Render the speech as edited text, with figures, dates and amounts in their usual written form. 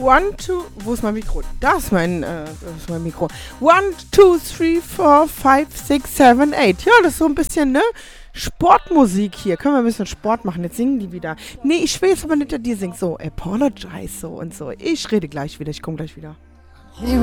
One, two, wo ist mein Mikro? Das ist mein Mikro. 1, 2, 3, 4, 5, 6, 7, 8. Ja, das ist so ein bisschen, ne? Sportmusik hier. Können wir ein bisschen Sport machen? Jetzt singen die wieder. Nee, ich will jetzt aber nicht, dass die singt so, apologize so und so. Ich rede gleich wieder, ich komme gleich wieder.